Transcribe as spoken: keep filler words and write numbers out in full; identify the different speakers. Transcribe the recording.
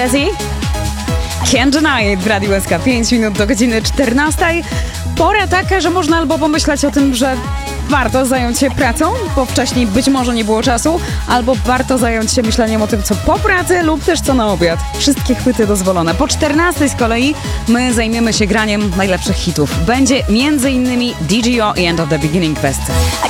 Speaker 1: Jazzy. Can't Deny It w Radiu S K. pięć minut do godziny czternastej. Pora taka, że można albo pomyśleć o tym, że warto zająć się pracą, bo wcześniej być może nie było czasu, albo warto zająć się myśleniem o tym, co po pracy lub też co na obiad. Wszystkie chwyty dozwolone. Po czternastej z kolei my zajmiemy się graniem najlepszych hitów. Będzie między innymi D G O i End of the Beginning Fest.